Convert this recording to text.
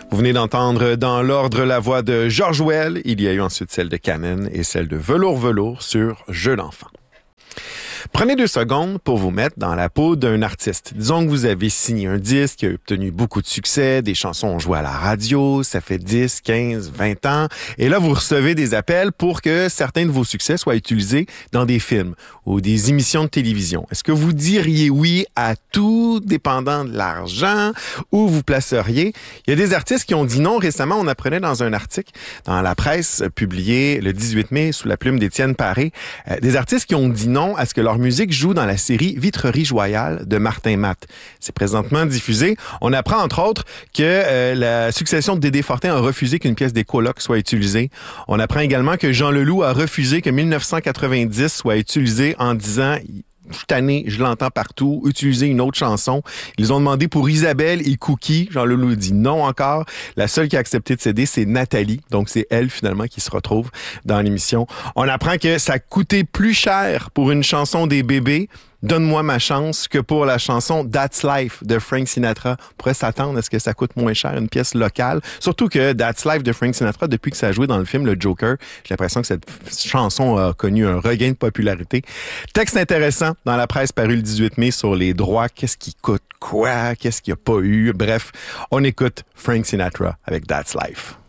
Vous venez d'entendre dans l'ordre la voix de George Well. Il y a eu ensuite celle de Canen et celle de Velours sur Jeu d'enfant. Prenez 2 secondes pour vous mettre dans la peau d'un artiste. Disons que vous avez signé un disque qui a obtenu beaucoup de succès, des chansons ont joué à la radio, ça fait 10, 15, 20 ans, et là vous recevez des appels pour que certains de vos succès soient utilisés dans des films ou des émissions de télévision. Est-ce que vous diriez oui à tout, dépendant de l'argent, ou vous placeriez? Il y a des artistes qui ont dit non. Récemment, on apprenait dans un article dans la presse publié le 18 mai sous la plume d'Étienne Paré, des artistes qui ont dit non à ce que leur musique joue dans la série Vitrerie Joyale de Martin Matt. C'est présentement diffusé. On apprend entre autres que la succession de Dédé Fortin a refusé qu'une pièce des Colocs soit utilisée. On apprend également que Jean Leloup a refusé que 1990 soit utilisé en disant « Je suis tanné, je l'entends partout, utiliser une autre chanson. » Ils ont demandé pour Isabelle et Cookie. Jean Leloup dit non encore. La seule qui a accepté de céder, c'est Nathalie. Donc, c'est elle, finalement, qui se retrouve dans l'émission. On apprend que ça coûtait plus cher pour une chanson des Bébés, Donne-moi ma chance, que pour la chanson That's Life de Frank Sinatra. On pourrait s'attendre à ce que ça coûte moins cher, une pièce locale. Surtout que That's Life de Frank Sinatra, depuis que ça a joué dans le film Le Joker, j'ai l'impression que cette chanson a connu un regain de popularité. Texte intéressant dans la presse paru le 18 mai sur les droits. Qu'est-ce qui coûte quoi? Qu'est-ce qu'il n'y a pas eu? Bref, on écoute Frank Sinatra avec That's Life.